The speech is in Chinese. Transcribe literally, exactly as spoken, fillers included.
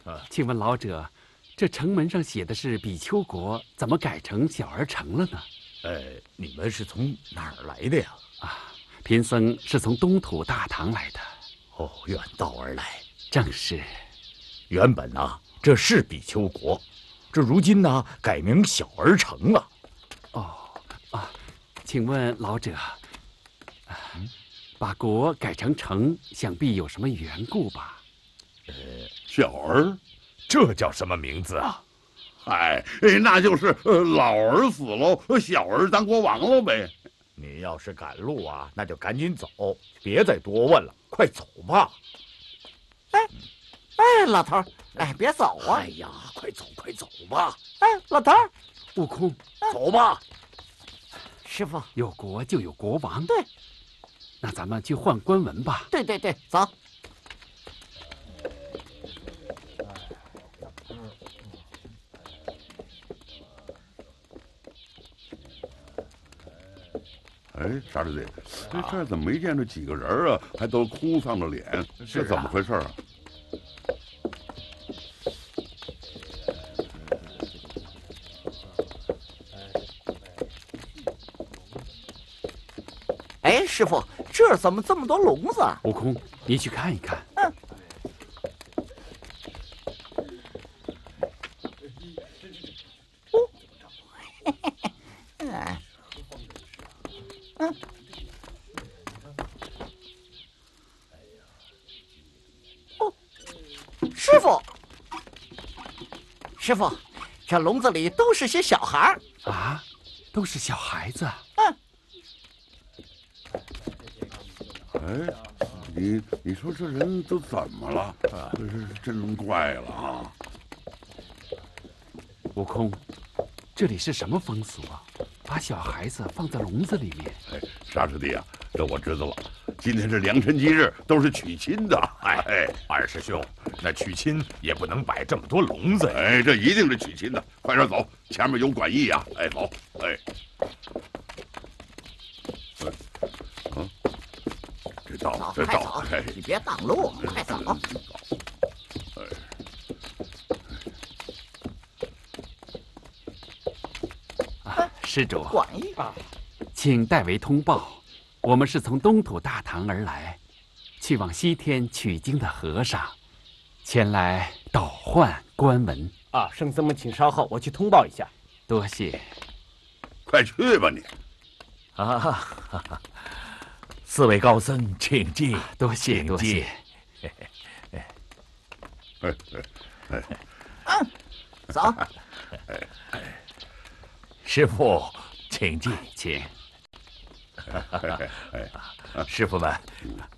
请问老者，这城门上写的是比丘国，怎么改成小儿城了呢？ 呃，你们是从哪儿来的呀？ 啊，贫僧是从东土大唐来的。 哦，远道而来。 正是。 原本呢、啊，这是比丘国，这如今呢改名小儿城了。 哦，啊，请问老者，嗯、把国改成城，想必有什么缘故吧？ 呃， 小儿， 这叫什么名字啊？ 哎，那就是老儿死喽，小儿当国王喽呗。 你要是赶路啊，那就赶紧走，别再多问了，快走吧。 哎，哎，老头儿，哎，别走啊！ 哎呀，快走，快走吧！ 哎，老头儿， 悟空， 走吧。 师傅， 有国就有国王。 对， 那咱们去换官文吧。 对对对，走。 哎，沙师弟，这这儿怎么没见着几个人啊？还都哭丧着脸，这怎么回事啊？ 哎，师傅，这儿怎么这么多聋子啊？ 悟空，你去看一看。 嗯。哦，嘿嘿嘿，嗯。嗯，哦，师傅，师傅，这笼子里都是些小孩儿啊，都是小孩子。 嗯， 哎，你你说这人都怎么了？这是真怪了啊！ 悟空，这里是什么风俗啊？把小孩子放在笼子里面。 哎，沙师弟啊，这我知道了。今天是良辰吉日，都是娶亲的。 哎，二师兄，那娶亲也不能摆这么多笼子。 哎，这一定是娶亲的。快点走，前面有馆驿呀。哎，走。哎，嗯，这道，这道， 哎，你别挡路，快走。 哎。 施主， 馆驿啊，请代为通报，我们是从东土大唐而来，去往西天取经的和尚，前来倒换官文。 啊，圣僧们请稍后，我去通报一下。 多谢。 快去吧你。 啊，哈哈，四位高僧，请进。 多谢多谢。 哎哎哎， 嗯，走。 师傅，请进， 请。 师傅们，